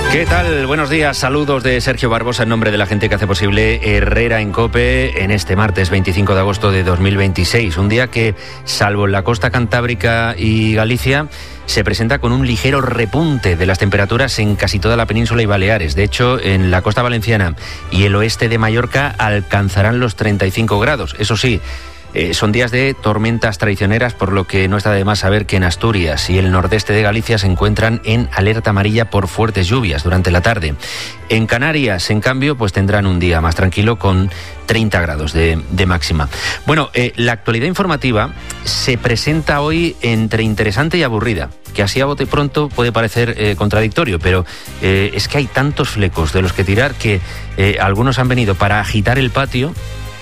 ¿Qué tal? Buenos días, saludos de Sergio Barbosa en nombre de la gente que hace posible Herrera en COPE en este martes 25 de agosto de 2026. Un día que, salvo en la costa cantábrica y Galicia, se presenta con un ligero repunte de las temperaturas en casi toda la península y Baleares. De hecho, en la costa valenciana y el oeste de Mallorca alcanzarán los 35 grados. Eso sí, son días de tormentas traicioneras, por lo que no está de más saber que en Asturias y el nordeste de Galicia se encuentran en alerta amarilla por fuertes lluvias durante la tarde. En Canarias, en cambio, pues tendrán un día más tranquilo con 30 grados de máxima. Bueno, la actualidad informativa se presenta hoy entre interesante y aburrida, que así a bote pronto puede parecer contradictorio, pero es que hay tantos flecos de los que tirar que algunos han venido para agitar el patio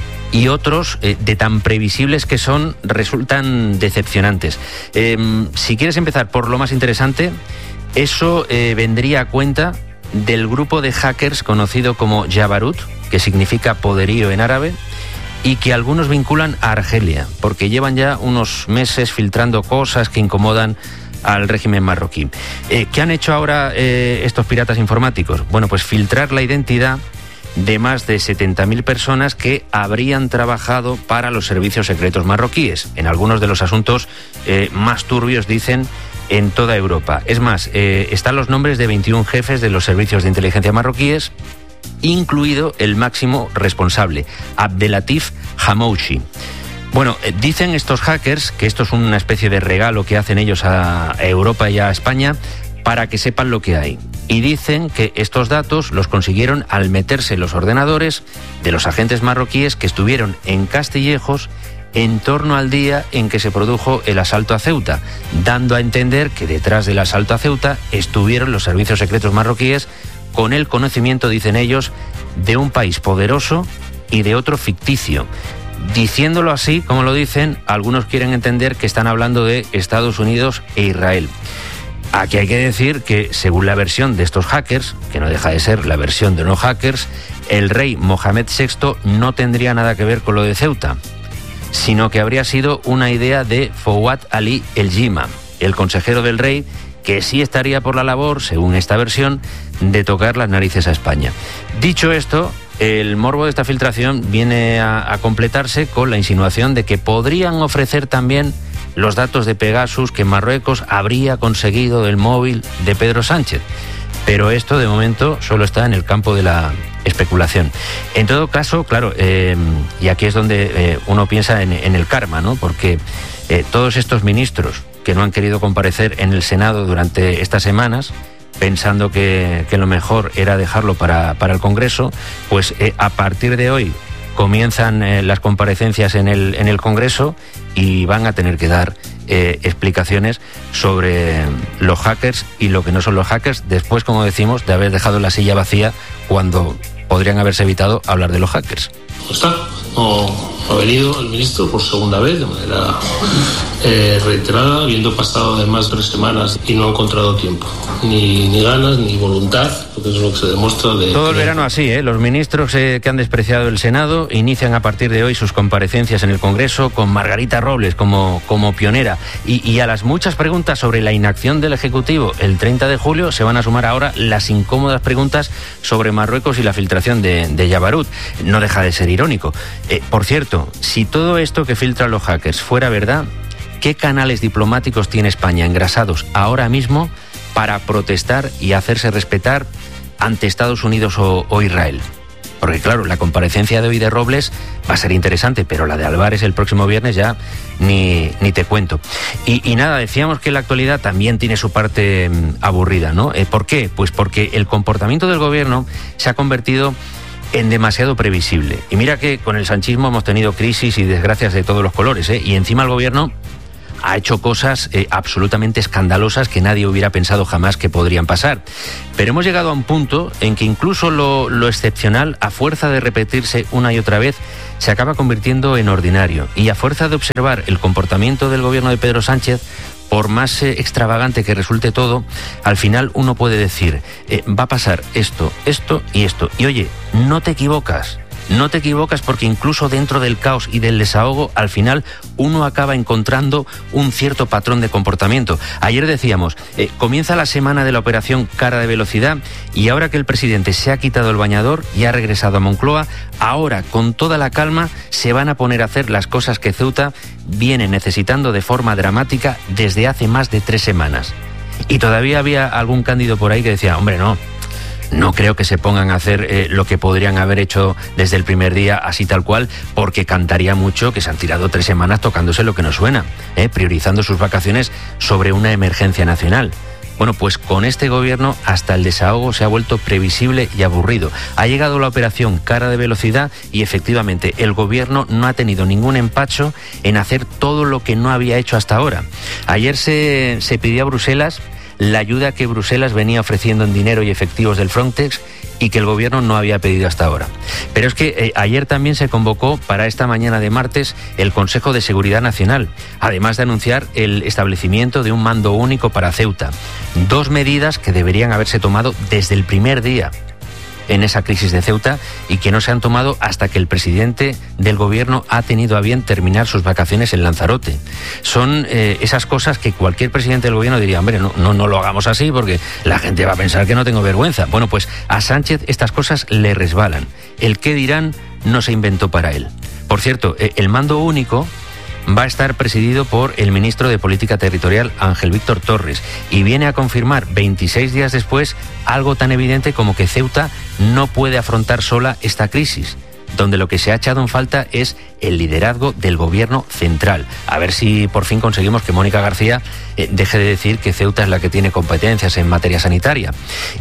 y otros, de tan previsibles que son, resultan decepcionantes. Si quieres empezar por lo más interesante, eso vendría a cuenta del grupo de hackers conocido como Jabarut, que significa poderío en árabe, y que algunos vinculan a Argelia, porque llevan ya unos meses filtrando cosas que incomodan al régimen marroquí. ¿Qué han hecho ahora estos piratas informáticos? Bueno, pues filtrar la identidad de más de 70.000 personas que habrían trabajado para los servicios secretos marroquíes, en algunos de los asuntos más turbios, dicen, en toda Europa. Es más, están los nombres de 21 jefes de los servicios de inteligencia marroquíes, incluido el máximo responsable, Abdelatif Hamouchi. Bueno, dicen estos hackers que esto es una especie de regalo que hacen ellos a Europa y a España para que sepan lo que hay. Y dicen que estos datos los consiguieron al meterse en los ordenadores de los agentes marroquíes que estuvieron en Castillejos en torno al día en que se produjo el asalto a Ceuta, dando a entender que detrás del asalto a Ceuta estuvieron los servicios secretos marroquíes con el conocimiento, dicen ellos, de un país poderoso y de otro ficticio. Diciéndolo así, como lo dicen, algunos quieren entender que están hablando de Estados Unidos e Israel. Aquí hay que decir que, según la versión de estos hackers, que no deja de ser la versión de no hackers, el rey Mohamed VI no tendría nada que ver con lo de Ceuta, sino que habría sido una idea de Fouad Ali El Jima, el consejero del rey, que sí estaría por la labor, según esta versión, de tocar las narices a España. Dicho esto, el morbo de esta filtración viene a completarse con la insinuación de que podrían ofrecer también los datos de Pegasus que Marruecos habría conseguido del móvil de Pedro Sánchez. Pero esto, de momento, solo está en el campo de la especulación. En todo caso, claro, y aquí es donde uno piensa en el karma, ¿no? Porque todos estos ministros que no han querido comparecer en el Senado durante estas semanas, pensando que lo mejor era dejarlo para el Congreso, pues a partir de hoy comienzan las comparecencias en el Congreso y van a tener que dar explicaciones sobre los hackers y lo que no son los hackers, después, como decimos, de haber dejado la silla vacía cuando podrían haberse evitado hablar de los hackers. No ha venido el ministro por segunda vez de manera reiterada, habiendo pasado además 3 semanas y no ha encontrado tiempo, ni ganas, ni voluntad, porque es lo que se demuestra de... Todo el verano así, los ministros que han despreciado el Senado inician a partir de hoy sus comparecencias en el Congreso con Margarita Robles como pionera, y a las muchas preguntas sobre la inacción del Ejecutivo el 30 de julio se van a sumar ahora las incómodas preguntas sobre Marruecos y la filtración de Jabarut. No deja de ser irónico. Por cierto, si todo esto que filtran los hackers fuera verdad, ¿qué canales diplomáticos tiene España engrasados ahora mismo para protestar y hacerse respetar ante Estados Unidos o Israel? Porque claro, la comparecencia de hoy de Robles va a ser interesante, pero la de Álvarez el próximo viernes ya ni te cuento. Y nada, decíamos que la actualidad también tiene su parte aburrida, ¿no? ¿Por qué? Pues porque el comportamiento del gobierno se ha convertido en demasiado previsible. Y mira que con el sanchismo hemos tenido crisis y desgracias de todos los colores, y encima el gobierno ha hecho cosas absolutamente escandalosas que nadie hubiera pensado jamás que podrían pasar. Pero hemos llegado a un punto en que incluso lo excepcional, a fuerza de repetirse una y otra vez, se acaba convirtiendo en ordinario. Y a fuerza de observar el comportamiento del gobierno de Pedro Sánchez, por más extravagante que resulte todo, al final uno puede decir, va a pasar esto, esto y esto. Y oye, no te equivocas. no te equivocas, porque incluso dentro del caos y del desahogo, al final uno acaba encontrando un cierto patrón de comportamiento. Ayer decíamos, comienza la semana de la operación Cara de Velocidad, y ahora que el presidente se ha quitado el bañador y ha regresado a Moncloa, ahora con toda la calma se van a poner a hacer las cosas que Ceuta viene necesitando de forma dramática desde hace más de 3 semanas. Y todavía había algún cándido por ahí que decía, hombre, no creo que se pongan a hacer lo que podrían haber hecho desde el primer día, así tal cual, porque cantaría mucho que se han tirado 3 semanas tocándose lo que nos suena, priorizando sus vacaciones sobre una emergencia nacional. Bueno, pues con este gobierno hasta el desahogo se ha vuelto previsible y aburrido. Ha llegado la operación Cara de Velocidad y efectivamente el gobierno no ha tenido ningún empacho en hacer todo lo que no había hecho hasta ahora. Ayer se pidió a Bruselas la ayuda que Bruselas venía ofreciendo en dinero y efectivos del Frontex y que el gobierno no había pedido hasta ahora. Pero es que ayer también se convocó para esta mañana de martes el Consejo de Seguridad Nacional, además de anunciar el establecimiento de un mando único para Ceuta. 2 medidas que deberían haberse tomado desde el primer día en esa crisis de Ceuta y que no se han tomado hasta que el presidente del gobierno ha tenido a bien terminar sus vacaciones en Lanzarote. Son esas cosas que cualquier presidente del gobierno diría, hombre, no lo hagamos así porque la gente va a pensar que no tengo vergüenza. Bueno, pues a Sánchez estas cosas le resbalan. El qué dirán no se inventó para él. Por cierto, el mando único va a estar presidido por el ministro de Política Territorial, Ángel Víctor Torres, y viene a confirmar 26 días después algo tan evidente como que Ceuta no puede afrontar sola esta crisis, donde lo que se ha echado en falta es el liderazgo del gobierno central. A ver si por fin conseguimos que Mónica García deje de decir que Ceuta es la que tiene competencias en materia sanitaria.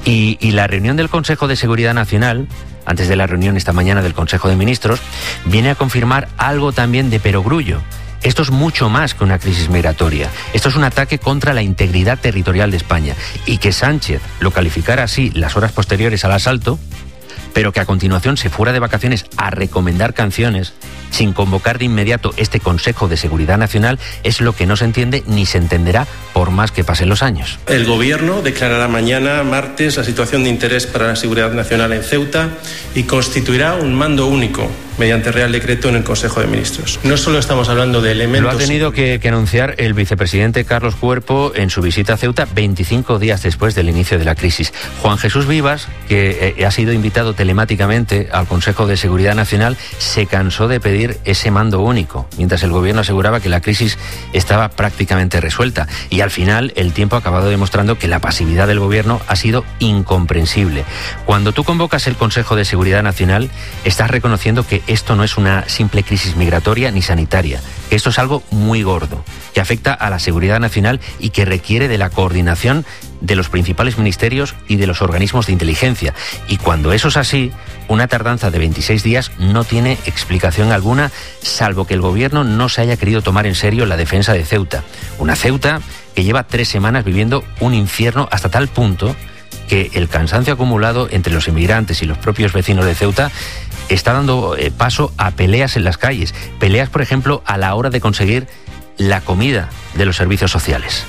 Y la reunión del Consejo de Seguridad Nacional, antes de la reunión esta mañana del Consejo de Ministros, viene a confirmar algo también de perogrullo. Esto es mucho más que una crisis migratoria. Esto es un ataque contra la integridad territorial de España. Y que Sánchez lo calificara así las horas posteriores al asalto, pero que a continuación se fuera de vacaciones a recomendar canciones sin convocar de inmediato este Consejo de Seguridad Nacional, es lo que no se entiende ni se entenderá por más que pasen los años. El Gobierno declarará mañana, martes, la situación de interés para la seguridad nacional en Ceuta y constituirá un mando único mediante Real Decreto en el Consejo de Ministros. No solo estamos hablando de elementos... Lo ha tenido que anunciar el vicepresidente Carlos Cuerpo en su visita a Ceuta 25 días después del inicio de la crisis. Juan Jesús Vivas, que ha sido invitado telemáticamente al Consejo de Seguridad Nacional, se cansó de pedir ese mando único, mientras el gobierno aseguraba que la crisis estaba prácticamente resuelta. Y al final el tiempo ha acabado demostrando que la pasividad del gobierno ha sido incomprensible. Cuando tú convocas el Consejo de Seguridad Nacional, estás reconociendo que esto no es una simple crisis migratoria ni sanitaria, que esto es algo muy gordo, que afecta a la seguridad nacional y que requiere de la coordinación de los principales ministerios y de los organismos de inteligencia. Y cuando eso es así, una tardanza de 26 días no tiene explicación alguna, salvo que el gobierno no se haya querido tomar en serio la defensa de Ceuta. Una Ceuta que lleva 3 semanas viviendo un infierno hasta tal punto que el cansancio acumulado entre los inmigrantes y los propios vecinos de Ceuta está dando paso a peleas en las calles. Peleas, por ejemplo, a la hora de conseguir la comida de los servicios sociales.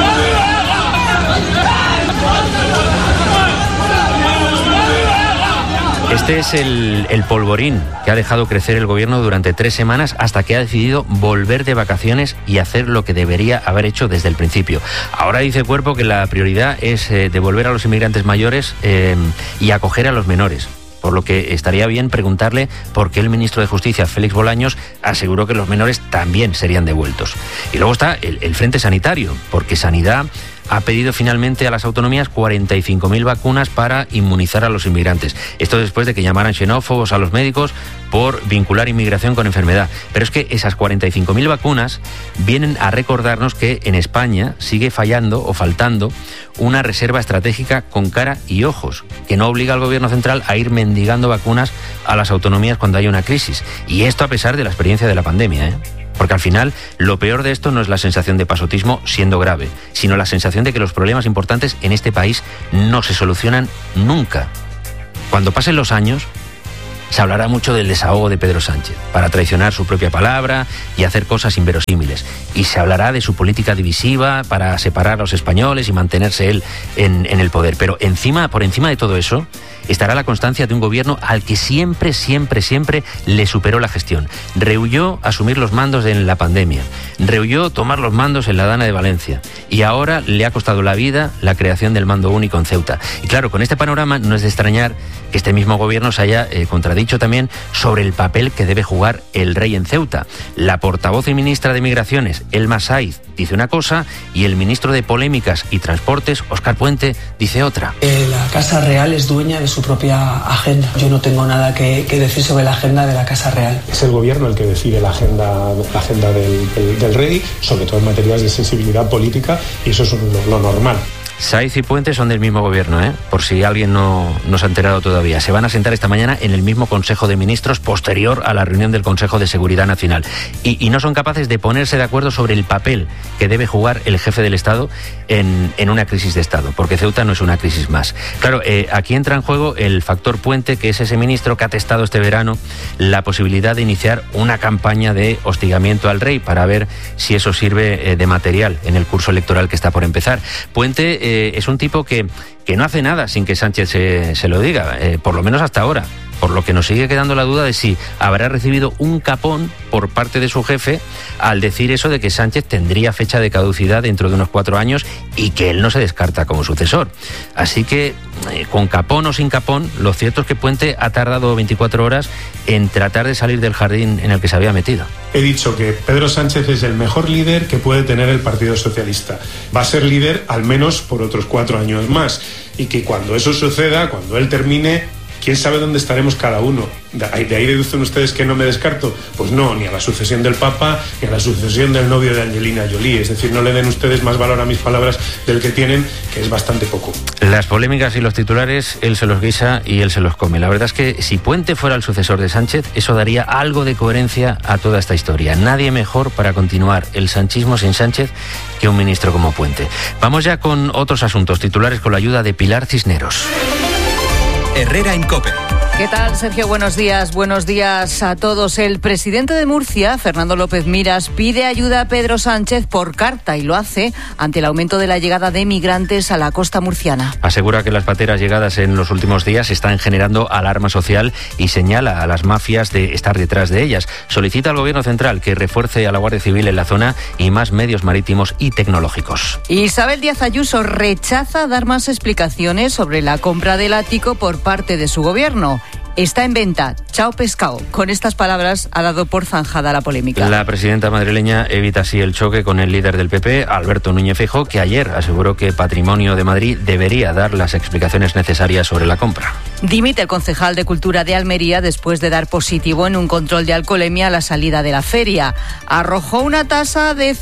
Este es el polvorín que ha dejado crecer el gobierno durante 3 semanas hasta que ha decidido volver de vacaciones y hacer lo que debería haber hecho desde el principio. Ahora dice Cuerpo que la prioridad es devolver a los inmigrantes mayores y acoger a los menores. Por lo que estaría bien preguntarle por qué el ministro de Justicia, Félix Bolaños, aseguró que los menores también serían devueltos. Y luego está el frente sanitario, porque Sanidad ha pedido finalmente a las autonomías 45.000 vacunas para inmunizar a los inmigrantes. Esto después de que llamaran xenófobos a los médicos por vincular inmigración con enfermedad. Pero es que esas 45.000 vacunas vienen a recordarnos que en España sigue fallando o faltando una reserva estratégica con cara y ojos, que no obliga al gobierno central a ir mendigando vacunas a las autonomías cuando hay una crisis. Y esto a pesar de la experiencia de la pandemia, Porque al final lo peor de esto no es la sensación de pasotismo siendo grave, sino la sensación de que los problemas importantes en este país no se solucionan nunca. Cuando pasen los años, se hablará mucho del desahogo de Pedro Sánchez para traicionar su propia palabra y hacer cosas inverosímiles. Y se hablará de su política divisiva para separar a los españoles y mantenerse él en el poder. Pero por encima de todo eso estará la constancia de un gobierno al que siempre le superó la gestión. Rehuyó asumir los mandos en la pandemia, rehuyó tomar los mandos en la Dana de Valencia y ahora le ha costado la vida la creación del mando único en Ceuta. Y claro, con este panorama no es de extrañar que este mismo gobierno se haya contradicho también sobre el papel que debe jugar el rey en Ceuta. La portavoz y ministra de Migraciones, Elma Saiz, dice una cosa y el ministro de Polémicas y Transportes, Óscar Puente, dice otra. La Casa Real es dueña de su propia agenda. Yo no tengo nada que decir sobre la agenda de la Casa Real. Es el gobierno el que decide la agenda del rey, sobre todo en materias de sensibilidad política, y eso es lo normal. Saiz y Puente son del mismo gobierno, por si alguien no se ha enterado todavía. Se van a sentar esta mañana en el mismo Consejo de Ministros posterior a la reunión del Consejo de Seguridad Nacional. Y no son capaces de ponerse de acuerdo sobre el papel que debe jugar el jefe del Estado en una crisis de Estado, porque Ceuta no es una crisis más. Claro, aquí entra en juego el factor Puente, que es ese ministro que ha testado este verano la posibilidad de iniciar una campaña de hostigamiento al rey para ver si eso sirve de material en el curso electoral que está por empezar. Puente es un tipo que no hace nada sin que Sánchez se lo diga, por lo menos hasta ahora. Por lo que nos sigue quedando la duda de si habrá recibido un capón por parte de su jefe al decir eso de que Sánchez tendría fecha de caducidad dentro de unos 4 años y que él no se descarta como sucesor. Así que, con capón o sin capón, lo cierto es que Puente ha tardado 24 horas en tratar de salir del jardín en el que se había metido. He dicho que Pedro Sánchez es el mejor líder que puede tener el Partido Socialista. Va a ser líder al menos por otros 4 años más. Y que cuando eso suceda, cuando él termine, ¿quién sabe dónde estaremos cada uno? ¿De ahí deducen ustedes que no me descarto? Pues no, ni a la sucesión del Papa, ni a la sucesión del novio de Angelina Jolie. Es decir, no le den ustedes más valor a mis palabras del que tienen, que es bastante poco. Las polémicas y los titulares, él se los guisa y él se los come. La verdad es que si Puente fuera el sucesor de Sánchez, eso daría algo de coherencia a toda esta historia. Nadie mejor para continuar el sanchismo sin Sánchez que un ministro como Puente. Vamos ya con otros asuntos titulares con la ayuda de Pilar Cisneros. Herrera en COPE. ¿Qué tal, Sergio? Buenos días a todos. El presidente de Murcia, Fernando López Miras, pide ayuda a Pedro Sánchez por carta y lo hace ante el aumento de la llegada de migrantes a la costa murciana. Asegura que las pateras llegadas en los últimos días están generando alarma social y señala a las mafias de estar detrás de ellas. Solicita al Gobierno central que refuerce a la Guardia Civil en la zona y más medios marítimos y tecnológicos. Isabel Díaz Ayuso rechaza dar más explicaciones sobre la compra del ático por parte de su gobierno. Está en venta. Chao pescado. Con estas palabras ha dado por zanjada la polémica. La presidenta madrileña evita así el choque con el líder del PP, Alberto Núñez Feijóo, que ayer aseguró que Patrimonio de Madrid debería dar las explicaciones necesarias sobre la compra. Dimite el concejal de Cultura de Almería después de dar positivo en un control de alcoholemia a la salida de la feria. Arrojó una tasa de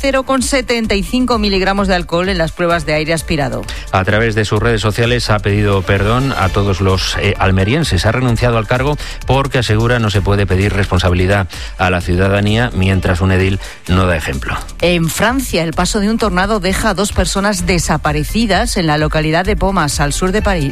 0,75 miligramos de alcohol en las pruebas de aire aspirado. A través de sus redes sociales ha pedido perdón a todos los almerienses. Ha renunciado al cargo porque asegura no se puede pedir responsabilidad a la ciudadanía mientras un edil no da ejemplo. En Francia, el paso de un tornado deja a 2 personas desaparecidas en la localidad de Pomas, al sur del país.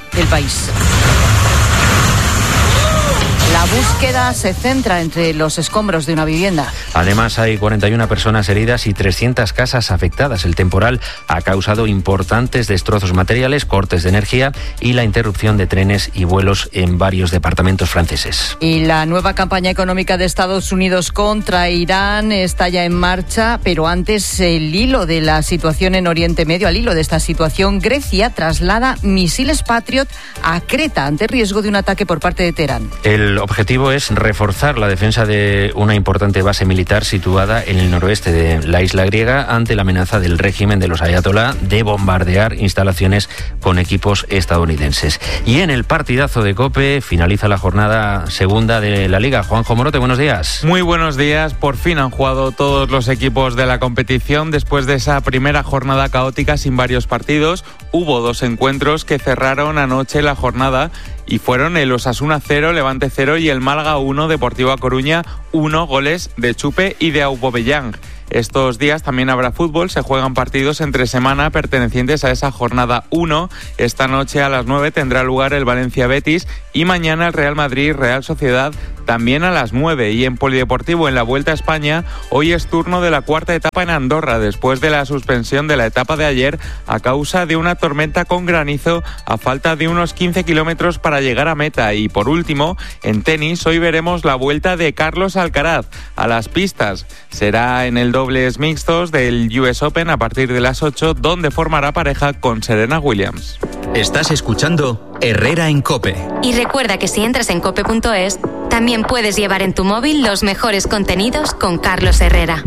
La búsqueda se centra entre los escombros de una vivienda. Además, hay 41 personas heridas y 300 casas afectadas. El temporal ha causado importantes destrozos materiales, cortes de energía y la interrupción de trenes y vuelos en varios departamentos franceses. Y la nueva campaña económica de Estados Unidos contra Irán está ya en marcha, pero antes el hilo de la situación en Oriente Medio, al hilo de esta situación, Grecia traslada misiles Patriot a Creta ante riesgo de un ataque por parte de Teherán. El objetivo es reforzar la defensa de una importante base militar situada en el noroeste de la isla griega ante la amenaza del régimen de los ayatolá de bombardear instalaciones con equipos estadounidenses. Y en el partidazo de COPE finaliza la jornada segunda de la Liga. Juanjo Morote, buenos días. Muy buenos días. Por fin han jugado todos los equipos de la competición después de esa primera jornada caótica sin varios partidos. Hubo 2 encuentros que cerraron anoche la jornada y fueron el Osasuna 0, Levante 0 y el Málaga 1, Deportivo A Coruña 1, goles de Chupe y de Aubameyang. Estos días también habrá fútbol, se juegan partidos entre semana pertenecientes a esa jornada 1. Esta noche a las 9 tendrá lugar el Valencia-Betis y mañana el Real Madrid-Real Sociedad también a las 9. Y en polideportivo, en la Vuelta a España, hoy es turno de la cuarta etapa en Andorra, después de la suspensión de la etapa de ayer a causa de una tormenta con granizo a falta de unos 15 kilómetros para llegar a meta. Y por último, en tenis, hoy veremos la vuelta de Carlos Alcaraz a las pistas. Será en el dobles mixtos del US Open a partir de las 8, donde formará pareja con Serena Williams. Estás escuchando Herrera en COPE. Y recuerda que si entras en cope.es, también puedes llevar en tu móvil los mejores contenidos con Carlos Herrera.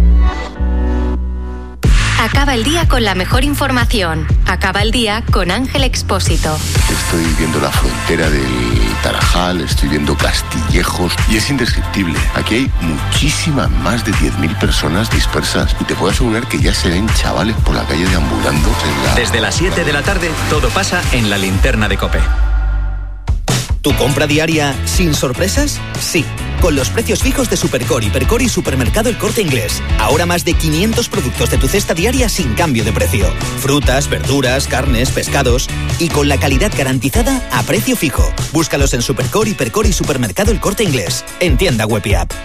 Acaba el día con la mejor información. Acaba el día con Ángel Expósito. Estoy viendo la frontera del Tarajal, estoy viendo Castillejos y es indescriptible. Aquí hay muchísimas, más de 10.000 personas dispersas y te puedo asegurar que ya se ven chavales por la calle deambulando. Desde las 7 de la tarde todo pasa en la linterna de COPE. ¿Tu compra diaria sin sorpresas? Sí, con los precios fijos de Supercor, Hipercor y Supermercado El Corte Inglés. Ahora más de 500 productos de tu cesta diaria sin cambio de precio. Frutas, verduras, carnes, pescados y con la calidad garantizada a precio fijo. Búscalos en Supercor, Hipercor y Supermercado El Corte Inglés. En tienda web y app.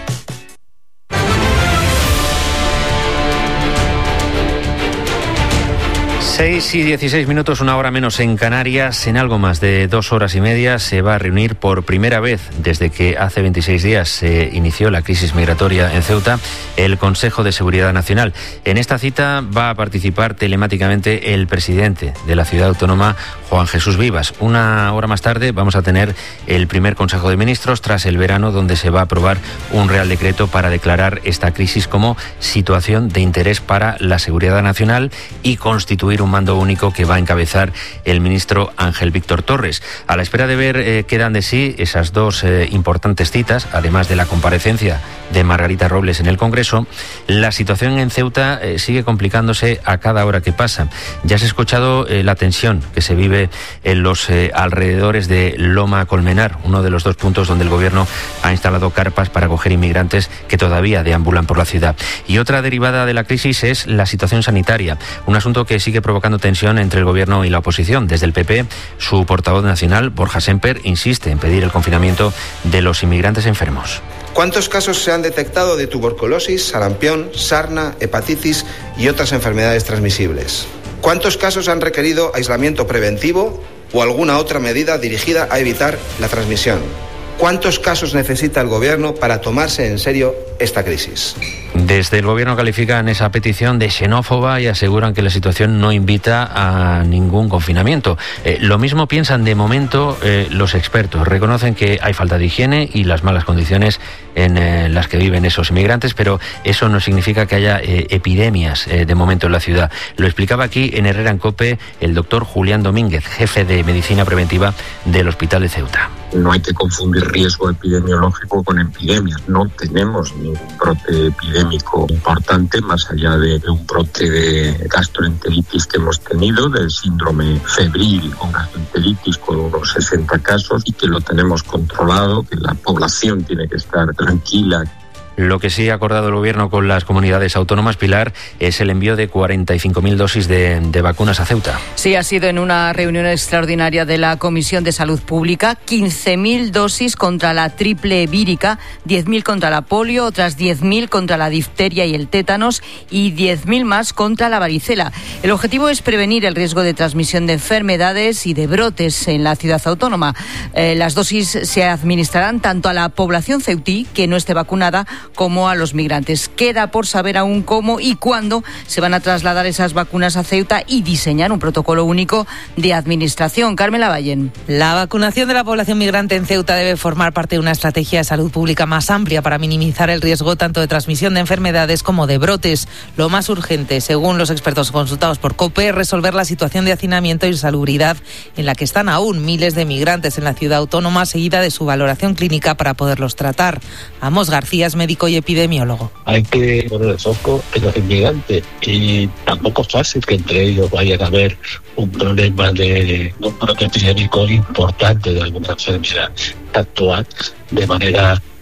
6:16, una hora menos en Canarias. En algo más de 2 horas y media se va a reunir por primera vez desde que hace 26 días se inició la crisis migratoria en Ceuta el Consejo de Seguridad Nacional. En esta cita va a participar telemáticamente el presidente de la ciudad autónoma, Juan Jesús Vivas. Una hora más tarde vamos a tener el primer Consejo de Ministros tras el verano, donde se va a aprobar un Real Decreto para declarar esta crisis como situación de interés para la seguridad nacional y constituir un mando único que va a encabezar el ministro Ángel Víctor Torres. A la espera de ver qué dan de sí esas dos importantes citas, además de la comparecencia de Margarita Robles en el Congreso, la situación en Ceuta sigue complicándose a cada hora que pasa. Ya se ha escuchado la tensión que se vive en los alrededores de Loma Colmenar, uno de los 2 puntos donde el gobierno ha instalado carpas para acoger inmigrantes que todavía deambulan por la ciudad. Y otra derivada de la crisis es la situación sanitaria, un asunto que sigue provocando tensión entre el gobierno y la oposición. Desde el PP, su portavoz nacional, Borja Semper, insiste en pedir el confinamiento de los inmigrantes enfermos. ¿Cuántos casos se han detectado de tuberculosis, sarampión, sarna, hepatitis y otras enfermedades transmisibles? ¿Cuántos casos han requerido aislamiento preventivo o alguna otra medida dirigida a evitar la transmisión? ¿Cuántos casos necesita el gobierno para tomarse en serio esta crisis? Desde el gobierno califican esa petición de xenófoba y aseguran que la situación no invita a ningún confinamiento. Lo mismo piensan de momento los expertos. Reconocen que hay falta de higiene y las malas condiciones en las que viven esos inmigrantes, pero eso no significa que haya epidemias de momento en la ciudad. Lo explicaba aquí en Herrera en COPE el doctor Julián Domínguez, jefe de Medicina Preventiva del Hospital de Ceuta. No hay que confundir riesgo epidemiológico con epidemias. No tenemos ningún brote epidémico importante, más allá de un brote de gastroenteritis que hemos tenido, del síndrome febril con gastroenteritis con unos 60 casos y que lo tenemos controlado, que la población tiene que estar tranquila. Lo que sí ha acordado el gobierno con las comunidades autónomas, Pilar, es el envío de 45.000 dosis de vacunas a Ceuta. Sí, ha sido en una reunión extraordinaria de la Comisión de Salud Pública. 15.000 dosis contra la triple vírica, 10.000 contra la polio, otras 10.000 contra la difteria y el tétanos y 10.000 más contra la varicela. El objetivo es prevenir el riesgo de transmisión de enfermedades y de brotes en la ciudad autónoma. Las dosis se administrarán tanto a la población ceutí que no esté vacunada como a los migrantes. Queda por saber aún cómo y cuándo se van a trasladar esas vacunas a Ceuta y diseñar un protocolo único de administración. Carmen Lavallén. La vacunación de la población migrante en Ceuta debe formar parte de una estrategia de salud pública más amplia para minimizar el riesgo tanto de transmisión de enfermedades como de brotes. Lo más urgente, según los expertos consultados por COPE, es resolver la situación de hacinamiento y salubridad en la que están aún miles de migrantes en la ciudad autónoma, seguida de su valoración clínica para poderlos tratar. Amos García es médico y epidemiólogo. Hay que poner el foco en los inmigrantes y tampoco es fácil que entre ellos vayan a haber un problema de un brote epidémico importante de alguna enfermedad. Actuar de manera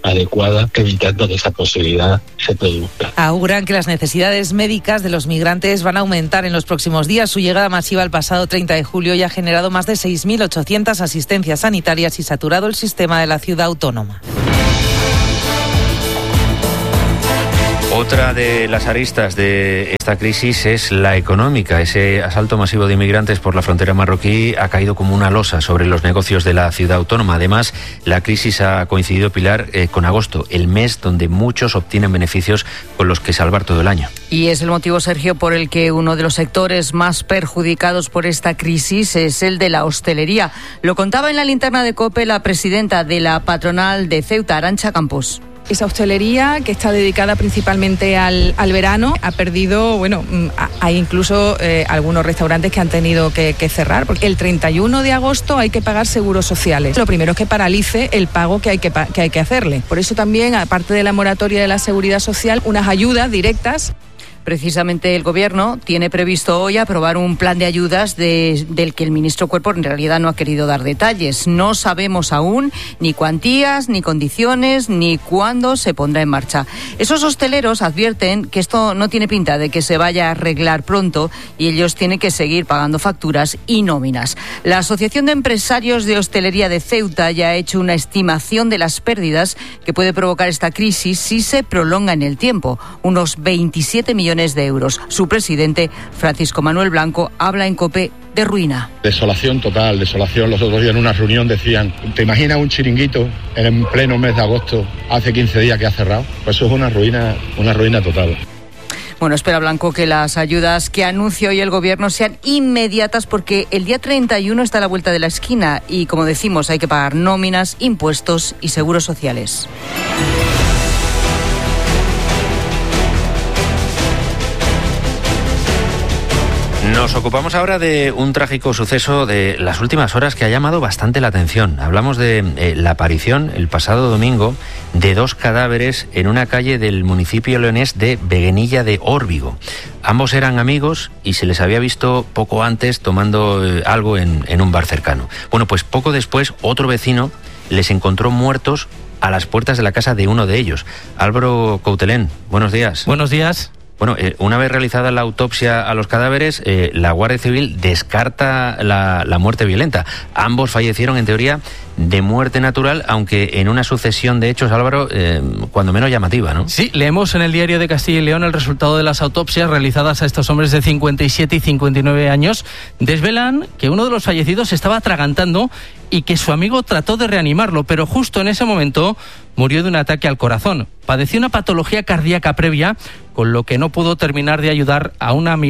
adecuada, evitando que esa posibilidad se produzca. Auguran que las necesidades médicas de los migrantes van a aumentar en los próximos días. Su llegada masiva el pasado 30 de julio ya ha generado más de 6.800 asistencias sanitarias y saturado el sistema de la ciudad autónoma. Otra de las aristas de esta crisis es la económica. Ese asalto masivo de inmigrantes por la frontera marroquí ha caído como una losa sobre los negocios de la ciudad autónoma. Además, la crisis ha coincidido, Pilar, con agosto, el mes donde muchos obtienen beneficios con los que salvar todo el año. Y es el motivo, Sergio, por el que uno de los sectores más perjudicados por esta crisis es el de la hostelería. Lo contaba en la linterna de COPE la presidenta de la patronal de Ceuta, Arantxa Campos. Esa hostelería, que está dedicada principalmente al verano, ha perdido, hay incluso algunos restaurantes que han tenido que cerrar, porque el 31 de agosto hay que pagar seguros sociales. Lo primero es que paralice el pago que hay que hacerle. Por eso también, aparte de la moratoria de la seguridad social, unas ayudas directas. Precisamente el Gobierno tiene previsto hoy aprobar un plan de ayudas del que el ministro Cuerpo en realidad no ha querido dar detalles. No sabemos aún ni cuantías, ni condiciones, ni cuándo se pondrá en marcha. Esos hosteleros advierten que esto no tiene pinta de que se vaya a arreglar pronto y ellos tienen que seguir pagando facturas y nóminas. La Asociación de Empresarios de Hostelería de Ceuta ya ha hecho una estimación de las pérdidas que puede provocar esta crisis si se prolonga en el tiempo, unos 27 millones de euros. Su presidente, Francisco Manuel Blanco, habla en COPE de ruina. Desolación total, desolación. Los otros días en una reunión decían, ¿te imaginas un chiringuito en pleno mes de agosto, hace 15 días que ha cerrado? Pues eso es una ruina total. Bueno, espera Blanco que las ayudas que anuncia hoy el Gobierno sean inmediatas porque el día 31 está a la vuelta de la esquina y, como decimos, hay que pagar nóminas, impuestos y seguros sociales. Nos ocupamos ahora de un trágico suceso de las últimas horas que ha llamado bastante la atención. Hablamos de la aparición el pasado domingo de 2 cadáveres en una calle del municipio leonés de Beguenilla de Órbigo. Ambos eran amigos y se les había visto poco antes tomando algo en un bar cercano. Bueno, pues poco después otro vecino les encontró muertos a las puertas de la casa de uno de ellos. Álvaro Coutelén, buenos días. Buenos días. Bueno, una vez realizada la autopsia a los cadáveres, la Guardia Civil descarta la muerte violenta. Ambos fallecieron, en teoría, de muerte natural, aunque en una sucesión de hechos, Álvaro, cuando menos llamativa, ¿no? Sí, leemos en el Diario de Castilla y León el resultado de las autopsias realizadas a estos hombres de 57 y 59 años. Desvelan que uno de los fallecidos estaba atragantando y que su amigo trató de reanimarlo, pero justo en ese momento murió de un ataque al corazón. Padeció una patología cardíaca previa, con lo que no pudo terminar de ayudar a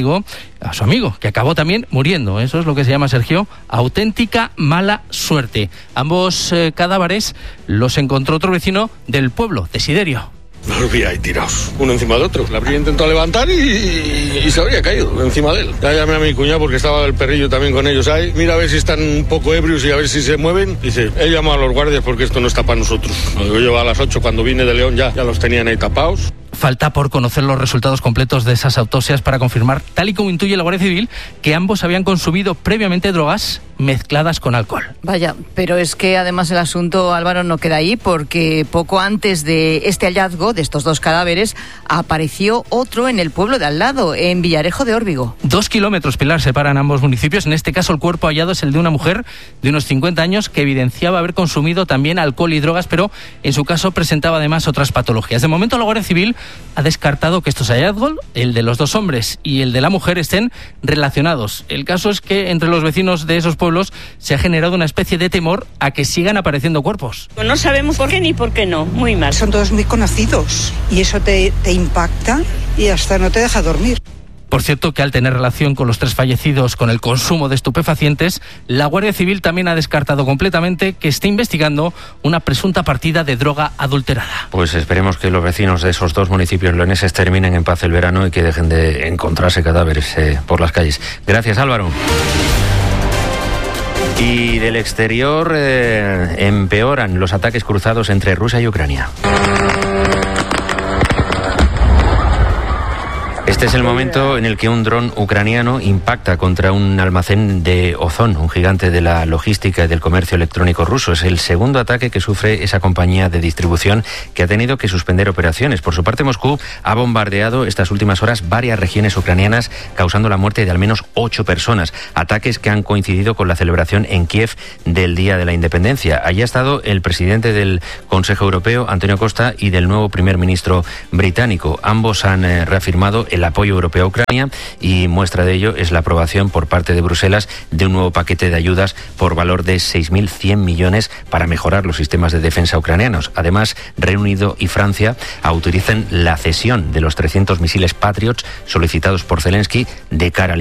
su amigo, que acabó también muriendo. Eso es lo que se llama, Sergio, auténtica mala suerte. Ambos cadáveres los encontró otro vecino del pueblo, Desiderio. Los vi ahí tirados, uno encima del otro. La habría intentado levantar y se habría caído encima de él. Ya llamé a mi cuñado porque estaba el perrillo también con ellos ahí. Mira a ver si están un poco ebrios y a ver si se mueven. Dice, he llamado a los guardias porque esto no está para nosotros. Yo a las 8 cuando vine de León ya los tenían ahí tapados. Falta por conocer los resultados completos de esas autopsias para confirmar, tal y como intuye la Guardia Civil, que ambos habían consumido previamente drogas mezcladas con alcohol. Vaya, pero es que además el asunto, Álvaro, no queda ahí, porque poco antes de este hallazgo de estos 2 cadáveres apareció otro en el pueblo de al lado, en Villarejo de Órbigo. 2 kilómetros, Pilar, separan ambos municipios. En este caso el cuerpo hallado es el de una mujer de unos 50 años que evidenciaba haber consumido también alcohol y drogas, pero en su caso presentaba además otras patologías. De momento la Guardia Civil ha descartado que estos hallazgos, el de los 2 hombres y el de la mujer, estén relacionados. El caso es que entre los vecinos de esos pueblos se ha generado una especie de temor a que sigan apareciendo cuerpos. No sabemos por qué ni por qué no, muy mal. Son todos muy conocidos y eso te impacta y hasta no te deja dormir. Por cierto, que al tener relación con los 3 fallecidos con el consumo de estupefacientes, la Guardia Civil también ha descartado completamente que esté investigando una presunta partida de droga adulterada. Pues esperemos que los vecinos de esos 2 municipios leoneses terminen en paz el verano y que dejen de encontrarse cadáveres por las calles. Gracias, Álvaro. Y del exterior empeoran los ataques cruzados entre Rusia y Ucrania. Este es el momento en el que un dron ucraniano impacta contra un almacén de Ozon, un gigante de la logística y del comercio electrónico ruso. Es el segundo ataque que sufre esa compañía de distribución, que ha tenido que suspender operaciones. Por su parte, Moscú ha bombardeado estas últimas horas varias regiones ucranianas, causando la muerte de al menos 8 personas. Ataques que han coincidido con la celebración en Kiev del Día de la Independencia. Allí ha estado el presidente del Consejo Europeo, Antonio Costa, y del nuevo primer ministro británico. Ambos han reafirmado el apoyo europeo a Ucrania, y muestra de ello es la aprobación por parte de Bruselas de un nuevo paquete de ayudas por valor de 6.100 millones para mejorar los sistemas de defensa ucranianos. Además, Reino Unido y Francia autorizan la cesión de los 300 misiles Patriot solicitados por Zelensky de cara al